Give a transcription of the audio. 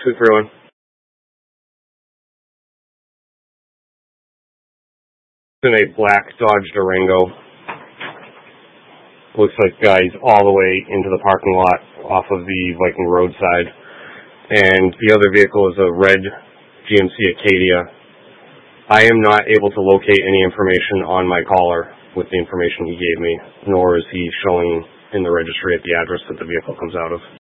231. In a black Dodge Durango. Looks like he's all the way into the parking lot off of the Viking Road side. And the other vehicle is a red GMC Acadia. I am not able to locate any information on my caller with the information he gave me, nor is he showing in the registry at the address that the vehicle comes out of.